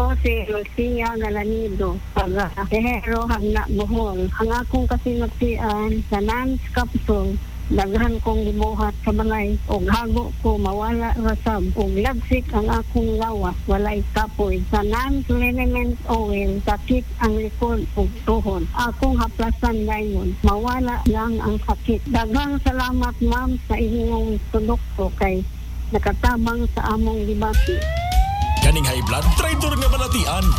Ako si Lucia Galanido, taga Tehero, Hagna, Bohol. Ang akong kasinatian sa NANS capsule, daghan kong gibuhat sa balay og hago ko mawala rasab og lagsik ang akong lawas walay kapoy sa non-liniment oil sakit ang likod ug tuhod akong haplasan dayon mawala lang ang sakit. Daghang salamat ma'am sa inyong produkto kay nakatabang sa among dibati. Kaning high blood, traitor nga balatian.